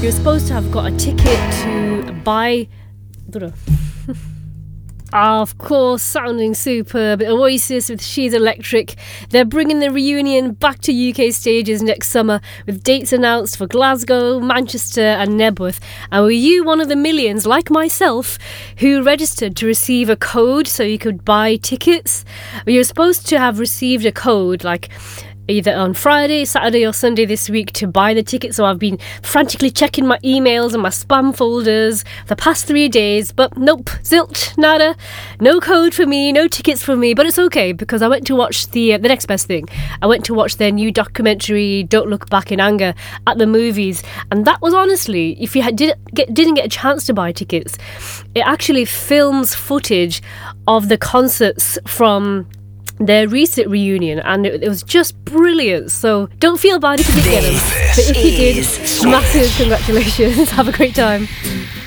You're supposed to have got a ticket to buy. Of course, sounding superb. Oasis with She's Electric. They're bringing the reunion back to UK stages next summer with dates announced for Glasgow, Manchester and Nebworth. And were you one of the millions, like myself, who registered to receive a code so you could buy tickets? You're supposed to have received a code like either on Friday, Saturday or Sunday this week to buy the ticket. So I've been frantically checking my emails and my spam folders for the past 3 days, but nope, zilch, nada, no code for me, no tickets for me. But it's okay, because I went to watch the next best thing. I went to watch their new documentary Don't Look Back in Anger at the movies, and that was honestly, if you didn't get a chance to buy tickets, it actually films footage of the concerts from their recent reunion, and it was just brilliant. So don't feel bad if you didn't get them, but if you did, massive congratulations. Have a great time.